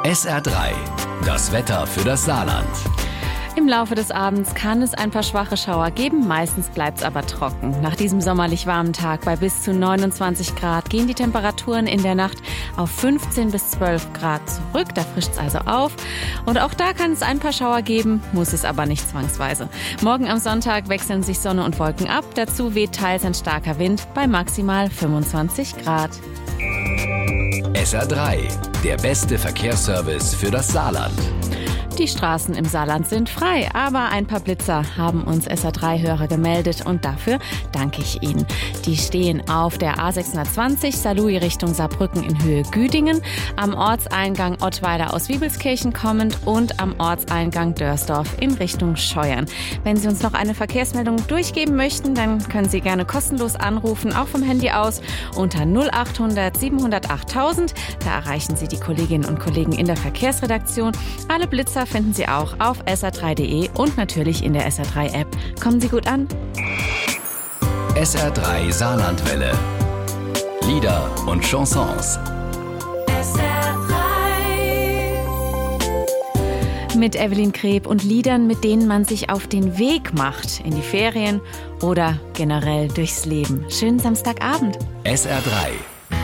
SR3, das Wetter für das Saarland. Im Laufe des Abends kann es ein paar schwache Schauer geben, meistens bleibt es aber trocken. Nach diesem sommerlich warmen Tag bei bis zu 29 Grad gehen die Temperaturen in der Nacht auf 15 bis 12 Grad zurück. Da frischt es also auf. Und auch da kann es ein paar Schauer geben, muss es aber nicht zwangsweise. Morgen am Sonntag wechseln sich Sonne und Wolken ab. Dazu weht teils ein starker Wind bei maximal 25 Grad. SR3, der beste Verkehrsservice für das Saarland. Die Straßen im Saarland sind frei, aber ein paar Blitzer haben uns SR3-Hörer gemeldet und dafür danke ich Ihnen. Die stehen auf der A620 Saarlouis Richtung Saarbrücken in Höhe Güdingen, am Ortseingang Ottweiler aus Wiebelskirchen kommend und am Ortseingang Dörsdorf in Richtung Scheuern. Wenn Sie uns noch eine Verkehrsmeldung durchgeben möchten, dann können Sie gerne kostenlos anrufen, auch vom Handy aus, unter 0800 700 8000. Da erreichen Sie die Kolleginnen und Kollegen in der Verkehrsredaktion. Alle Blitzer finden Sie auch auf sr3.de und natürlich in der SR3-App. Kommen Sie gut an. SR3 Saarlandwelle. Lieder und Chansons. Mit Evelyn Kreb und Liedern, mit denen man sich auf den Weg macht, in die Ferien oder generell durchs Leben. Schönen Samstagabend. SR3.